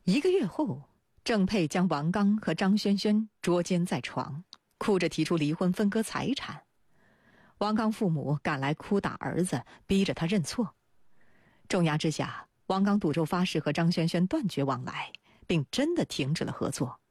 1个月后，郑佩将王刚和张轩轩捉奸在床，哭着提出离婚分割财产。王刚父母赶来哭打儿子，逼着他认错。重压之下，王刚赌咒发誓和张轩轩断绝往来，并真的停止了合作。